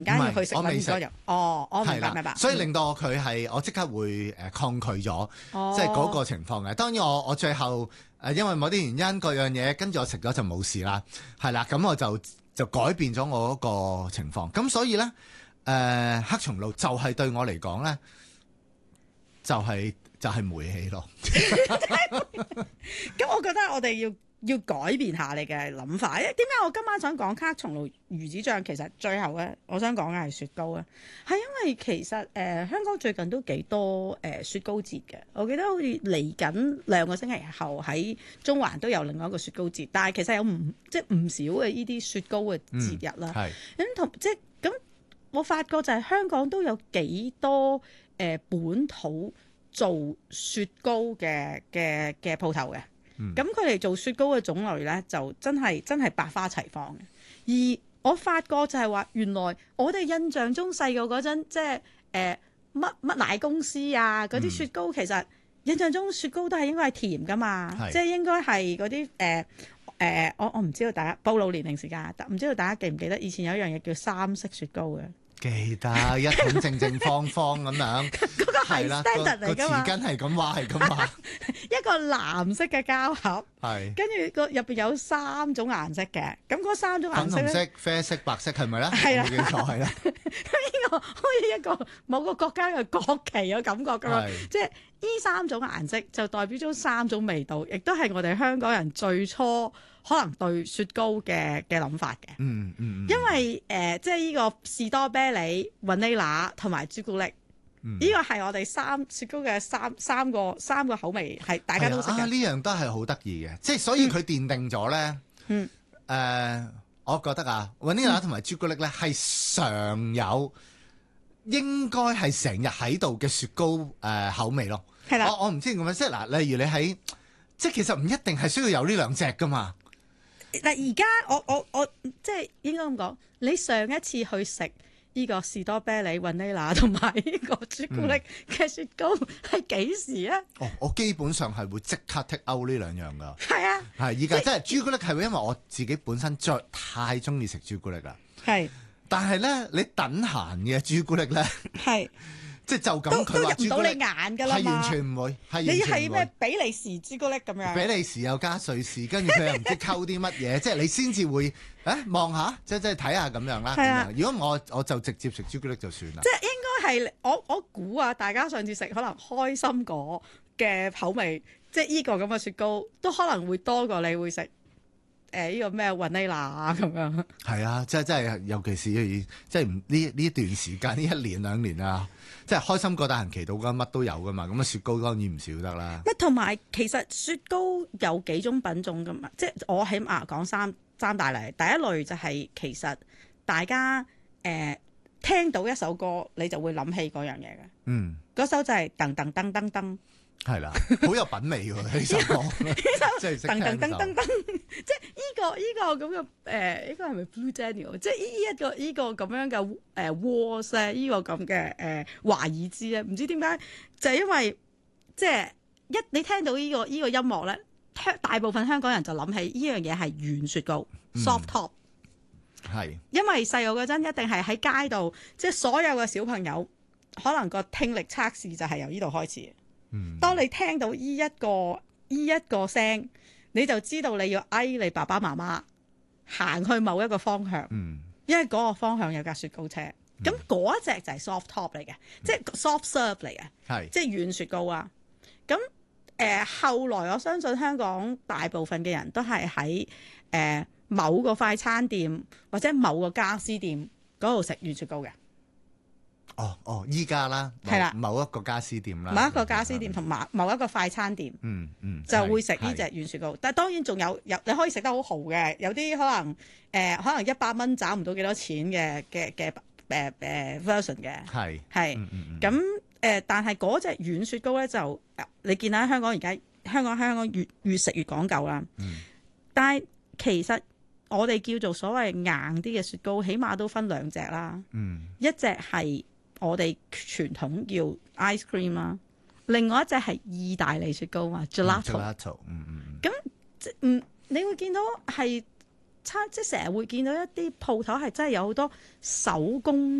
間要去食我未食嗰油。哦，我明係啦， 白明白。 所以令到我即刻會抗拒咗，即係嗰個情況嘅。當然我最後因為某啲原因各樣嘢，跟住我食咗就冇事啦，係啦，咁我就改變咗我嗰個情況。咁所以咧黑松露就係對我嚟講咧，就係煤氣咯。 咁我覺得我哋要改變下你嘅諗法。點解我今晚想講黑松露魚子醬？其實最後咧，我想講嘅係雪糕啊，係因為其實香港最近都幾多雪糕節嘅。我記得好似嚟緊2個星期後喺中環都有另外一個雪糕節，但係其實有唔少嘅呢啲雪糕嘅節日啦。咁我發覺就係香港都有幾多本土做雪糕嘅鋪頭嘅。咁佢哋做雪糕嘅種類咧，就真係百花齊放嘅。而我發覺就係話，原來我哋印象中細個嗰陣，即係乜奶公司啊嗰啲雪糕，其實印象中雪糕都係應該係甜噶嘛，即係應該係嗰啲我唔知道大家暴露年齡時間，唔知道大家記唔記得以前有一樣嘢叫三色雪糕嘅。 記得一桶正方咁樣， 嗰個係 standard 嚟㗎嘛， 個匙羹係咁話係咁話， 一個藍色嘅膠盒， 係跟住個入邊有3種顏色嘅，咁嗰3種顏色粉紅咧， 色、啡色、白色係咪咧？ 係啦， 冇記錯係啦。 呢個好似一個某個國家嘅國旗嘅感覺咁樣，即係呢3種顏色就代表咗3種味道，亦都係我哋香港人最初可能對雪糕嘅諗法嘅。因為即係呢個士多啤梨、雲呢拿同埋朱古力，呢個係我哋雪糕嘅三個口味，係大家都識嘅。 呢樣都係好得意嘅，即係所以佢奠定咗咧。我覺得雲呢拿同埋朱古力咧係常有，應該係成日喺度嘅雪糕口味咯。係啦，我唔知咁樣，即係嗱，例如你喺即係其實唔一定係需要有呢兩隻噶嘛。 嗱，而家我即係應該咁講，你上一次去食呢個士多啤梨、雲呢拿同埋呢個朱古力嘅雪糕係幾時啊？ 我基本上係會即刻剔歐呢兩樣噶。 係啊， 係依家即係朱古力係會因為我自己本身太中意食朱古力啦。 係， 但係咧你等閒嘅朱古力咧係。即係就咁，佢話入唔到你眼㗎啦嘛， 係完全唔會，係你係咩比利時朱古力咁樣？ 比利時又加瑞士，跟住佢又唔知溝啲乜嘢，即係你先至會望下，即係睇下咁樣啦。 係啊， 如果我就直接食朱古力就算啦。 即係應該係我估啊，大家上次食可能開心果嘅口味，即係呢個咁嘅雪糕都可能會多過你會食。呢個咩雲呢拿啊咁樣，係啊，即係尤其是即係呢段時間呢1年2年啊，即係開心果大行其道㗎，乜都有噶嘛，咁啊雪糕當然唔少得啦。 同埋其實雪糕有幾種品種噶嘛，即係我起碼講三大類。第一類就係其實大家聽到一首歌你就會諗起嗰樣嘢嘅，嗰首就係噔噔噔噔噔。係啦，好有品味喎呢首歌，即係噔噔噔噔噔，即係呢個咁嘅呢個係咪 Blue Daniel？ 即係呢個咁樣嘅Waltz 咧，呢個咁嘅華爾茲咧，唔知點解就係因為即係你聽到呢個音樂咧，大部分香港人就諗起呢樣嘢係軟雪糕 soft top。係因為細個嗰陣一定係喺街度，即係所有嘅小朋友可能個聽力測試就係由呢度開始。當你聽到呢一個聲，你就知道你要嗌你爸爸媽媽行去某一個方向，因為嗰個方向有架雪糕車。咁嗰一隻就係 soft top 嚟嘅，即係 soft serve 嚟嘅，即係軟雪糕啊。咁後來我相信香港大部分嘅人都係喺某個快餐店或者某個家私店嗰度食軟雪糕嘅。 依家啦，係啦，某一個家私店啦， 某一個家私店同某一個快餐店，就會食呢隻軟雪糕。但係當然仲有你可以食得好豪嘅，有啲可能100蚊找唔到幾多錢嘅version 嘅，係咁但係嗰隻軟雪糕咧就你見喺香港而家香港越食越講究啦。但係其實我哋叫做所謂硬啲嘅雪糕，起碼都分2隻啦。一隻係我哋傳統叫 ice cream 啦，另外一隻係意大利雪糕嘛 gelato。咁你會見到係即係成日會見到一啲鋪頭係真係有好多手工